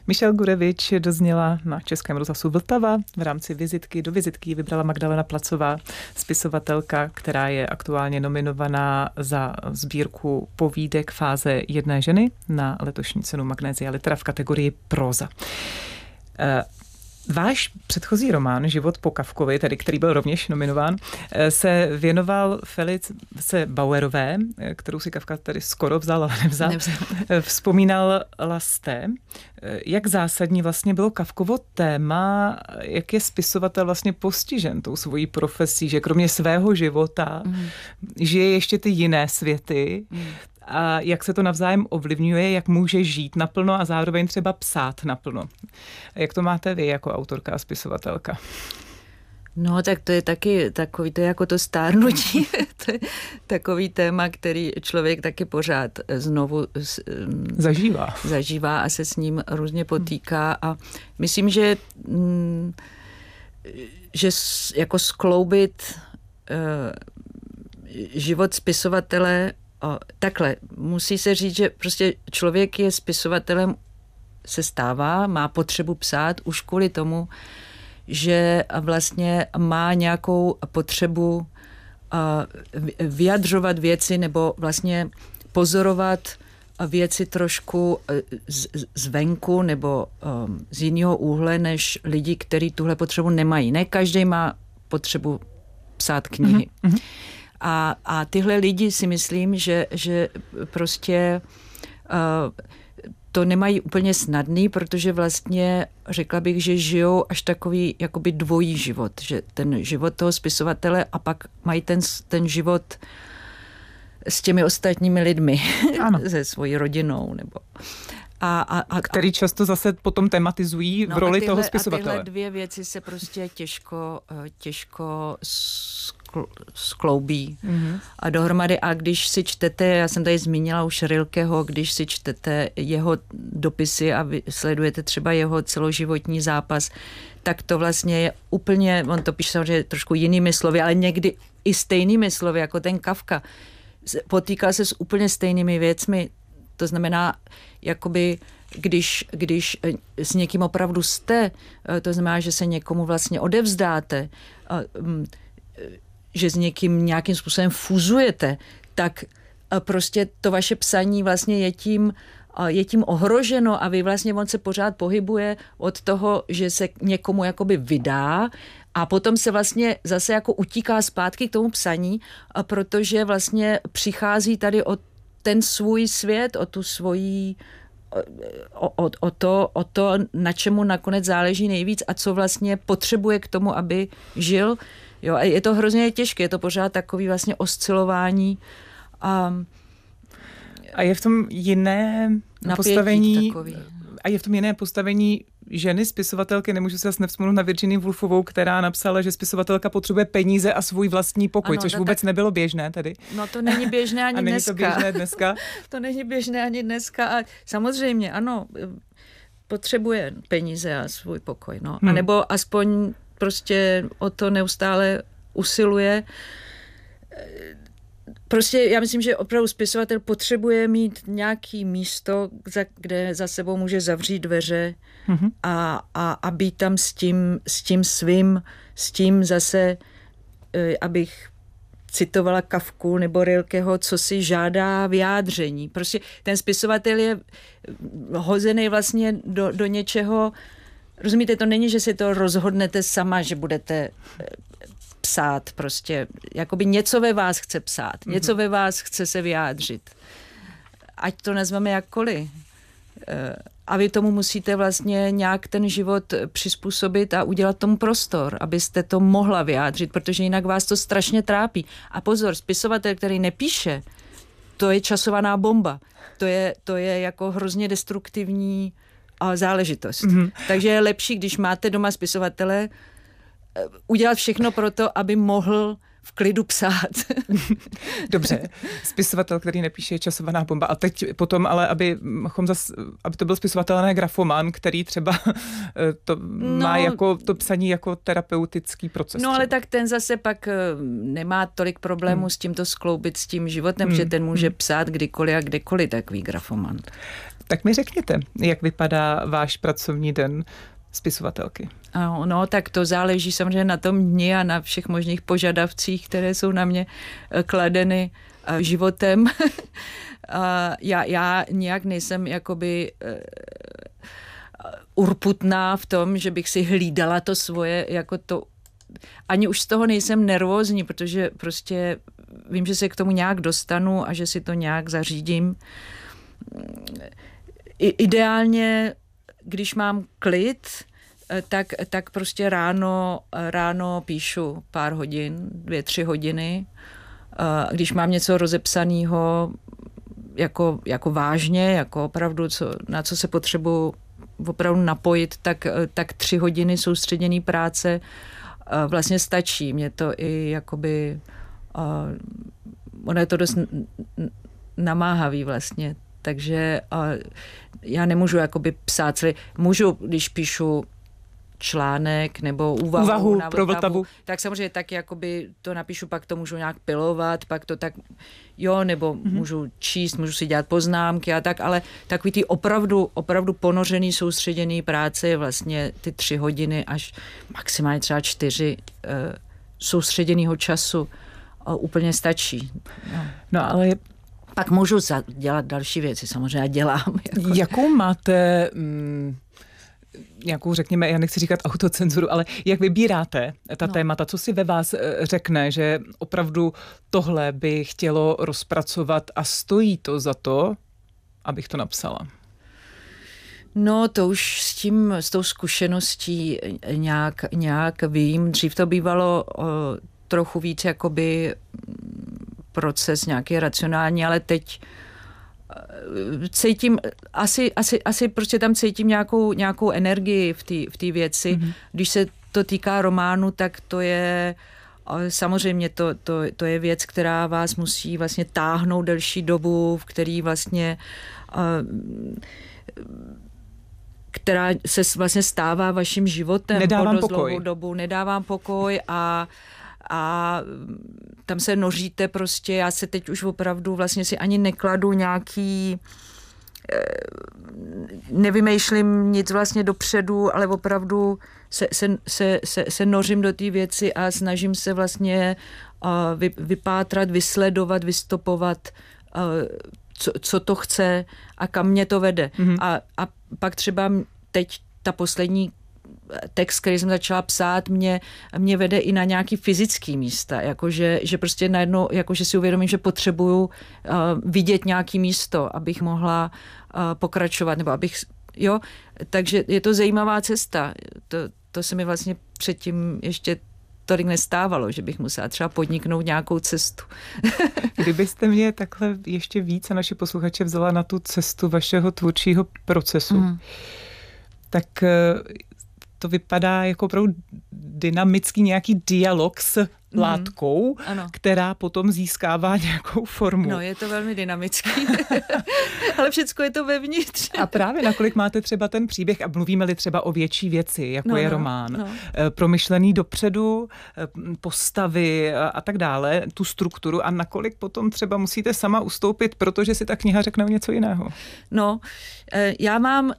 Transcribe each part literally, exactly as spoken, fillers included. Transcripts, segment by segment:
Michal Gurevič dozněla na Českém rozhlasu Vltava. V rámci vizitky do vizitky vybrala Magdalena Placová, spisovatelka, která je aktuálně nominovaná za sbírku povídek Fáze jedné ženy na letošní cenu Magnesia Litera v kategorii próza. Váš předchozí román Život po Kafkovi, tedy který byl rovněž nominován, se věnoval Felice Bauerové, kterou si Kafka tady skoro vzal, ale nevzal. nevzal. Vzpomínala jste, jak zásadní vlastně bylo Kafkovo téma, jak je spisovatel vlastně postižen tou svojí profesí, že kromě svého života mm. žije ještě ty jiné světy, mm. a jak se to navzájem ovlivňuje, jak může žít naplno a zároveň třeba psát naplno. Jak to máte vy jako autorka a spisovatelka? No, tak to je taky takový, to je jako to stárnutí. To je takový téma, který člověk taky pořád znovu zažívá. Zažívá a se s ním různě potýká. A myslím, že, že jako skloubit život spisovatele O, takhle, musí se říct, že prostě člověk je spisovatelem, se stává, má potřebu psát už kvůli tomu, že vlastně má nějakou potřebu uh, vyjadřovat věci nebo vlastně pozorovat věci trošku z, zvenku nebo um, z jiného úhle, než lidi, kteří tuhle potřebu nemají. Ne každý má potřebu psát knihy. Mm-hmm. A, a tyhle lidi si myslím, že, že prostě uh, to nemají úplně snadný, protože vlastně řekla bych, že žijou až takový jakoby dvojí život. Že ten život toho spisovatele a pak mají ten, ten život s těmi ostatními lidmi. Ano. Se svojí rodinou. Nebo... A, a, a, který často zase potom tematizují no v roli tyhle, toho spisovatele. A tyhle dvě věci se prostě těžko, těžko skloubí mm-hmm. a dohromady. A když si čtete, já jsem tady zmínila už Rilkeho, když si čtete jeho dopisy a vy sledujete třeba jeho celoživotní zápas, tak to vlastně je úplně, on to píše samozřejmě trošku jinými slovy, ale někdy i stejnými slovy, jako ten Kafka. Potýkal se s úplně stejnými věcmi. To znamená, jakoby, když, když s někým opravdu jste, to znamená, že se někomu vlastně odevzdáte, že s někým nějakým způsobem fuzujete, tak prostě to vaše psaní vlastně je tím, je tím ohroženo a vy vlastně on se pořád pohybuje od toho, že se někomu jakoby vydá a potom se vlastně zase jako utíká zpátky k tomu psaní, protože vlastně přichází tady o ten svůj svět, o tu svoji, o, o, o, to, o to, na čemu nakonec záleží nejvíc a co vlastně potřebuje k tomu, aby žil. Jo, a je to hrozně těžké, je to pořád takový vlastně oscilování. A, a je v tom jiné postavení, takový. A je v tom jiné postavení ženy spisovatelky, nemůžu se zase nevzpomenout na Virginie Woolfovou, která napsala, že spisovatelka potřebuje peníze a svůj vlastní pokoj, ano, což vůbec tak... nebylo běžné tady. No to není běžné ani a není dneska. to běžné dneska. To není běžné ani dneska a samozřejmě, ano, potřebuje peníze a svůj pokoj, no. Hmm. A nebo aspoň prostě o to neustále usiluje. Prostě já myslím, že opravdu spisovatel potřebuje mít nějaký místo, kde za sebou může zavřít dveře mm-hmm. a, a, a být tam s tím, s tím svým, s tím zase, abych citovala Kafku nebo Rilkeho, co si žádá vyjádření. Prostě ten spisovatel je hozený vlastně do, do něčeho. Rozumíte, to není, že si to rozhodnete sama, že budete psát prostě. Jakoby něco ve vás chce psát. Mm-hmm. Něco ve vás chce se vyjádřit. Ať to nazveme jakkoliv. A vy tomu musíte vlastně nějak ten život přizpůsobit a udělat tomu prostor, abyste to mohla vyjádřit, protože jinak vás to strašně trápí. A pozor, spisovatel, který nepíše, to je časovaná bomba. To je, to je jako hrozně destruktivní záležitost. Mm-hmm. Takže je lepší, když máte doma spisovatele, udělat všechno pro to, aby mohl v klidu psát. Dobře, spisovatel, který nepíše, je časovaná bomba. A teď potom, ale aby, zas, aby to byl spisovatel, a ne grafomán, který třeba to no, má jako to psaní jako terapeutický proces. No třeba. Ale tak ten zase pak nemá tolik problémů hmm. s tím to skloubit s tím životem, hmm. že ten může psát kdykoliv a kdekoliv takový grafomán. Tak mi řekněte, jak vypadá váš pracovní den spisovatelky? No, no, tak to záleží samozřejmě na tom dni a na všech možných požadavcích, které jsou na mě kladeny životem. já, já nějak nejsem jakoby urputná v tom, že bych si hlídala to svoje, jako to, ani už z toho nejsem nervózní, protože prostě vím, že se k tomu nějak dostanu a že si to nějak zařídím. I, ideálně, když mám klid, tak, tak prostě ráno, ráno píšu pár hodin, dvě, tři hodiny. Když mám něco rozepsaného jako, jako vážně, jako opravdu, co, na co se potřebuji opravdu napojit, tak, tak tři hodiny soustředěný práce vlastně stačí. Mě to i jakoby, ono je to dost namáhavý vlastně, takže já nemůžu jakoby psát celý, můžu, když píšu článek nebo úvahu, úvahu na pro Vltavu, tak samozřejmě tak jakoby to napíšu, pak to můžu nějak pilovat, pak to tak, jo, nebo mm-hmm. můžu číst, můžu si dělat poznámky a tak, ale takový ty opravdu, opravdu ponořený, soustředěný práce je vlastně ty tři hodiny až maximálně třeba čtyři uh, soustředěného času uh, úplně stačí. No, no ale pak můžu dělat další věci, samozřejmě dělám. Jako... Jakou máte... Mm... nějakou, řekněme, já nechci říkat autocenzuru, ale jak vybíráte ta no. témata, co si ve vás řekne, že opravdu tohle by chtělo rozpracovat a stojí to za to, abych to napsala? No to už s tím, s tou zkušeností nějak, nějak vím. Dřív to bývalo o, trochu víc jakoby proces nějaký racionální, ale teď cítím, asi, asi, asi prostě tam cítím nějakou, nějakou energii v té v té věci. Mm-hmm. Když se to týká románu, tak to je samozřejmě to, to, to je věc, která vás musí vlastně táhnout delší dobu, v který vlastně která se vlastně stává vaším životem. Nedávám po pokoj. Dobu. Nedávám pokoj a a tam se noříte prostě, já se teď už opravdu vlastně si ani nekladu nějaký, nevymýšlím nic vlastně dopředu, ale opravdu se, se, se, se, se nořím do té věci a snažím se vlastně vy, vypátrat, vysledovat, vystopovat, co, co to chce a kam mě to vede. Mm-hmm. A, a pak třeba teď ta poslední text, který jsem začala psát, mě, mě vede i na nějaký fyzický místa, jakože že prostě najednou, jakože si uvědomím, že potřebuju uh, vidět nějaký místo, abych mohla uh, pokračovat, nebo abych, jo, takže je to zajímavá cesta. To, to se mi vlastně předtím ještě tolik nestávalo, že bych musela třeba podniknout nějakou cestu. Kdybyste mě takhle ještě víc a naši posluchače vzala na tu cestu vašeho tvůrčího procesu, mm. tak to vypadá jako opravdu dynamický nějaký dialog s mm. látkou, ano. která potom získává nějakou formu. No, je to velmi dynamický, ale všecko je to vevnitř. A právě nakolik máte třeba ten příběh, a mluvíme-li třeba o větší věci, jako no, je no, román, no. promyšlený dopředu, postavy a tak dále, tu strukturu, a nakolik potom třeba musíte sama ustoupit, protože si ta kniha řekne něco jiného. No, já mám...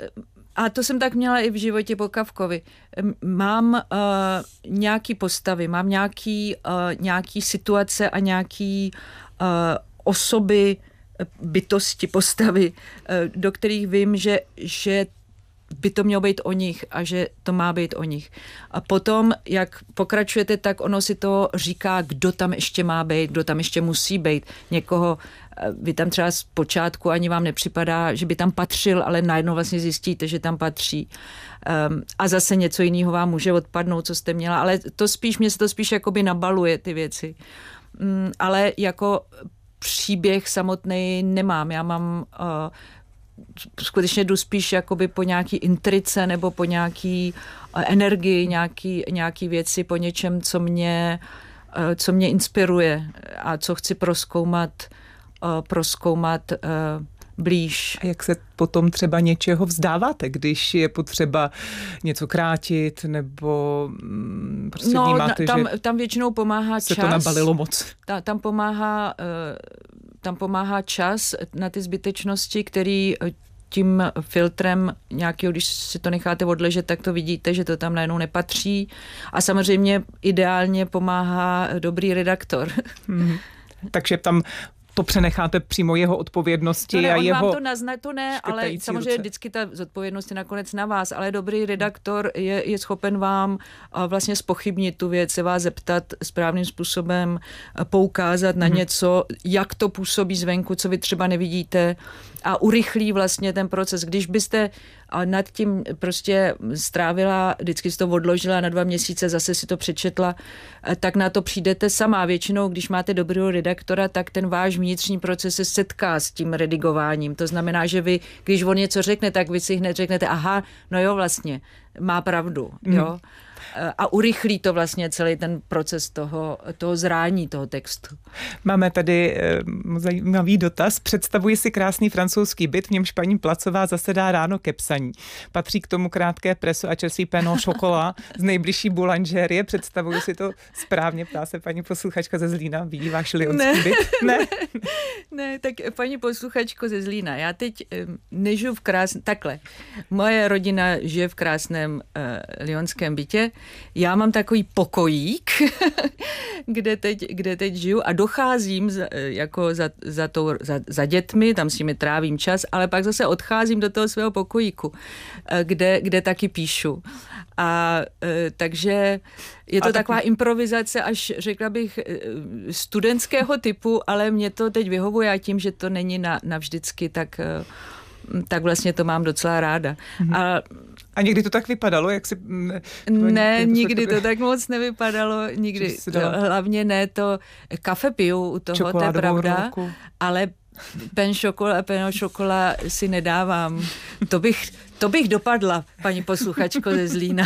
A to jsem tak měla i v životě po Kafkovi. Mám uh, nějaký postavy, mám nějaký, uh, nějaký situace a nějaký uh, osoby, bytosti, postavy, uh, do kterých vím, že, že by to mělo být o nich a že to má být o nich. A potom, jak pokračujete, tak ono si to říká, kdo tam ještě má být, kdo tam ještě musí být. Někoho, vy tam třeba z počátku ani vám nepřipadá, že by tam patřil, ale najednou vlastně zjistíte, že tam patří. Um, a zase něco jiného vám může odpadnout, co jste měla, ale to spíš, mě se to spíš jakoby nabaluje ty věci. Um, ale jako příběh samotný nemám. Já mám uh, skutečně jdu spíš jakoby po nějaký intrice nebo po nějaký energii, nějaký, nějaký věci, po něčem, co mě, co mě inspiruje a co chci prozkoumat, prozkoumat blíž. A jak se potom třeba něčeho vzdáváte, když je potřeba něco krátit, nebo prostě no, vnímáte, tam, že tam většinou pomáhá se čas. to nabalilo moc. Ta, tam pomáhá tam pomáhá čas na ty zbytečnosti, který tím filtrem nějakého, když si to necháte odležet, tak to vidíte, že to tam najednou nepatří. A samozřejmě ideálně pomáhá dobrý redaktor. Hmm. Takže tam to přenecháte přímo jeho odpovědnosti no ne, a on jeho vám to nazna, to ne, ale samozřejmě ruce. Vždycky ta zodpovědnost je nakonec na vás, ale dobrý redaktor je, je schopen vám vlastně zpochybnit tu věc, se vás zeptat správným způsobem, poukázat na hmm. něco, jak to působí zvenku, co vy třeba nevidíte a urychlí vlastně ten proces. Když byste nad tím prostě strávila, vždycky si to odložila na dva měsíce, zase si to přečetla, tak na to přijdete sama. Většinou, když máte dobrého redaktora, tak ten váš vnitřní proces se setká s tím redigováním. To znamená, že vy, když on něco řekne, tak vy si hned řeknete, aha, no jo, vlastně, má pravdu, jo. Mm. A urychlí to vlastně celý ten proces toho, toho zrání toho textu. Máme tady e, zajímavý dotaz. Představuji si krásný francouzský byt, v němž paní Placová zasedá ráno ke psaní. Patří k tomu krátké preso a čerstvý pain au chocolat z nejbližší boulangerie. Představuji si to správně, ptá se paní posluchačka ze Zlína. Vidí váš lyonský ne, byt? Ne. ne. Ne, tak paní posluchačko ze Zlína, já teď nežiju v krásném, takhle, moje rodina žije v krásném uh, lyonském bytě. Já mám takový pokojík, kde teď, kde teď žiju a docházím za, jako za, za, to, za, za dětmi, tam s nimi trávím čas, ale pak zase odcházím do toho svého pokojíku, kde, kde taky píšu. A takže je to a taková taky improvizace, až řekla bych studentského typu, ale mě to teď vyhovuje a tím, že to není na, navždycky, tak tak vlastně to mám docela ráda. Mm-hmm. A, a někdy to tak vypadalo, jak si... Ne, to nikdy to tak moc nevypadalo, nikdy. To, hlavně ne, to kafe piju u toho, to je pravda, rolku. Ale pen šokola, pen šokola si nedávám. To bych, to bych dopadla, paní posluchačko ze Zlína.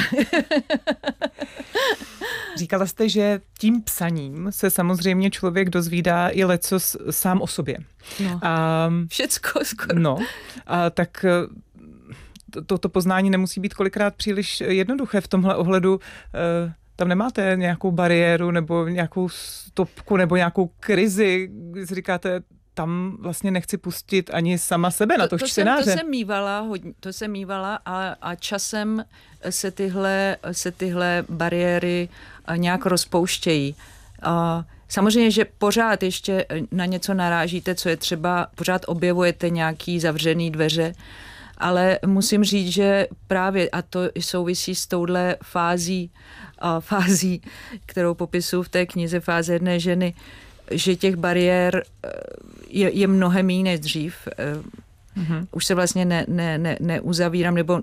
Říkala jste, že tím psaním se samozřejmě člověk dozvídá i lecos sám o sobě. No, a, všecko skoro. No, a tak toto to poznání nemusí být kolikrát příliš jednoduché v tomhle ohledu. Tam nemáte nějakou bariéru nebo nějakou stopku nebo nějakou krizi, když říkáte, tam vlastně nechci pustit ani sama sebe na to, to čtenáře. Jsem, to jsem mývala, hodně, to jsem mývala a, a časem se tyhle, se tyhle bariéry nějak rozpouštějí. A samozřejmě, že pořád ještě na něco narážíte, co je třeba, pořád objevujete nějaký zavřený dveře, ale musím říct, že právě, a to souvisí s touhle fází, fází, kterou popisuju v té knize Fáze jedné ženy, že těch bariér je, je mnohem méně než dřív. Mm-hmm. Už se vlastně ne, ne, ne, neuzavírám, nebo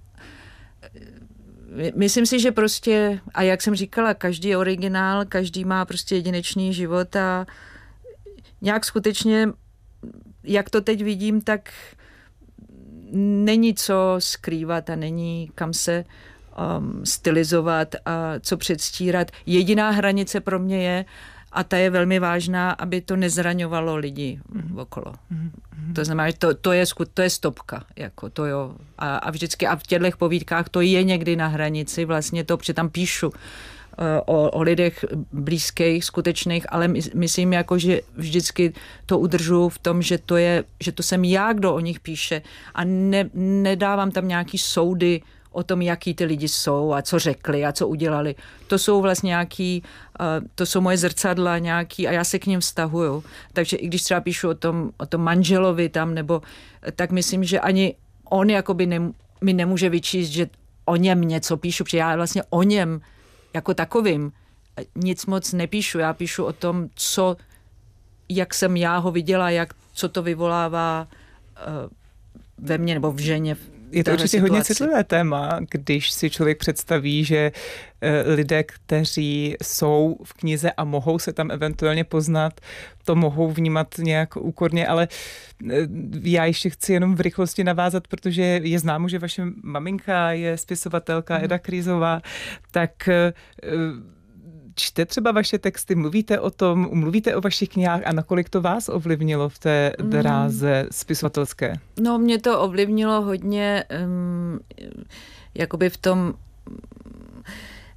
myslím si, že prostě, a jak jsem říkala, každý je originál, každý má prostě jedinečný život a nějak skutečně, jak to teď vidím, tak není co skrývat a není kam se um, stylizovat a co předstírat. Jediná hranice pro mě je, a ta je velmi vážná, aby to nezraňovalo lidi mm. okolo. Mm. To znamená, že to, to, je, to je stopka. Jako to jo. A, a vždycky a v těchto povídkách to je někdy na hranici vlastně to, protože tam píšu uh, o, o lidech blízkých, skutečných, ale my, myslím, jako, že vždycky to udržuji v tom, že to, je, že to jsem já, kdo o nich píše a ne, nedávám tam nějaký soudy o tom, jaký ty lidi jsou a co řekli a co udělali. To jsou vlastně nějaký, uh, to jsou moje zrcadla nějaký a já se k ním vztahuju. Takže i když třeba píšu o tom, o tom manželovi tam, nebo tak myslím, že ani on jakoby ne, mi nemůže vyčíst, že o něm něco píšu, protože já vlastně o něm jako takovým nic moc nepíšu. Já píšu o tom, co, jak jsem já ho viděla, jak, co to vyvolává uh, ve mně nebo v ženě. Je to určitě hodně citlivé téma, když si člověk představí, že lidé, kteří jsou v knize a mohou se tam eventuálně poznat, to mohou vnímat nějak úkorně, ale já ještě chci jenom v rychlosti navázat, protože je známo, že vaše maminka je spisovatelka Eda Krýzová, tak čte třeba vaše texty, mluvíte o tom, mluvíte o vašich knihách a nakolik to vás ovlivnilo v té dráze spisovatelské? No, mě to ovlivnilo hodně um, jakoby v tom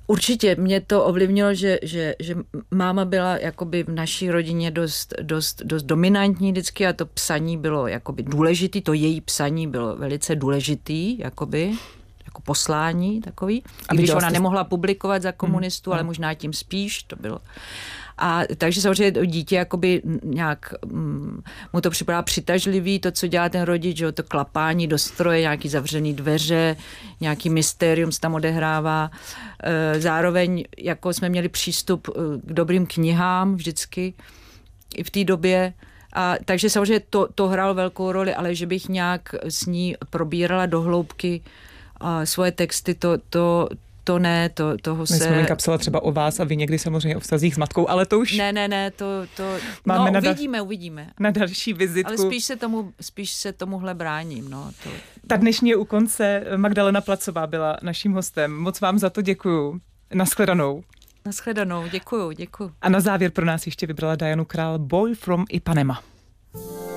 Určitě mě to ovlivnilo, že, že, že máma byla jakoby v naší rodině dost, dost, dost dominantní vždycky a to psaní bylo jakoby důležitý, to její psaní bylo velice důležitý, jakoby, jako poslání takový. I když ona nemohla publikovat za komunistů, mm. ale možná tím spíš to bylo. A takže samozřejmě dítě jakoby nějak mm, mu to připadá přitažlivý, to, co dělá ten rodič, že to klapání do stroje, nějaký zavřený dveře, nějaký mystérium se tam odehrává. E, zároveň jako jsme měli přístup k dobrým knihám vždycky i v té době. A, takže samozřejmě to, to hrálo velkou roli, ale že bych nějak s ní probírala do hloubky a svoje texty, to, to To ne, to, toho se... Maminka psala třeba o vás a vy někdy samozřejmě o vztazích s matkou, ale to už... Ne, ne, ne, to... to... Máme no, uvidíme, uvidíme. Na další vizitku. Ale spíš se, tomu, spíš se tomuhle bráním, no. To... Ta dnešní je u konce. Magdalena Placová byla naším hostem. Moc vám za to děkuju. Nashledanou. Nashledanou, děkuju, děkuju. A na závěr pro nás ještě vybrala Dianu Král Boy from Ipanema.